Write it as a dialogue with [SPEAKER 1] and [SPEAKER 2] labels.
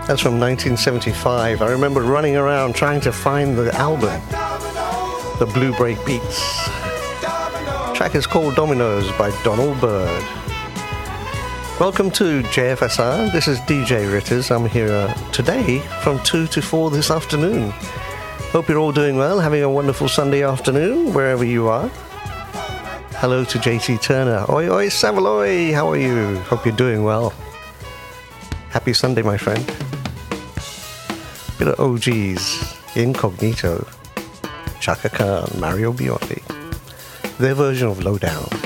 [SPEAKER 1] That's from 1975. I remember running around trying to find the album, the Blue Break Beats. The track is called Dominoes by Donald Byrd. Welcome to JFSR. This is DJ Ritters. I'm here today from 2 to 4 this afternoon. Hope you're all doing well, having a wonderful Sunday afternoon, wherever you are. Hello to JT Turner. Oi, oi, Savaloy. How are you? Hope you're doing well. Happy Sunday, my friend. Bit of OGs, Incognito, Chaka Khan, Mario Biondi. Their version of Lowdown.